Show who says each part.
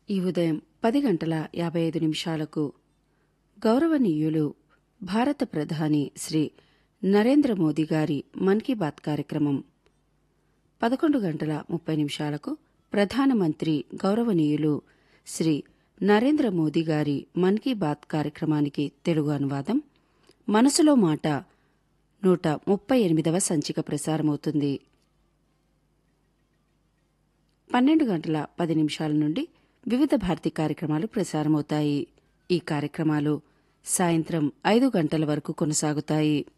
Speaker 1: ఈ ఉదయం 10 గంటల 55 నిమిషాలకు గౌరవనీయులు భారత ప్రధాని శ్రీ నరేంద్ర మోదీ గారి మన్ కీ బాత్ కార్యక్రమం. 11 గంటల 30 నిమిషాలకు ప్రధానమంత్రి గౌరవనీయులు శ్రీ నరేంద్ర మోదీ గారి మన్ కీ బాత్ కార్యక్రమానికి తెలుగు అనువాదం మనసులో మాట 138వ సంచిక ప్రసారమవుతుంది. 12 గంటల 10 నిమిషాల నుండి వివిధ భారతి కార్యక్రమాలు ప్రసారమవుతాయి. ఈ కార్యక్రమాలు సాయంత్రం 5 గంటల వరకు కొనసాగుతాయి.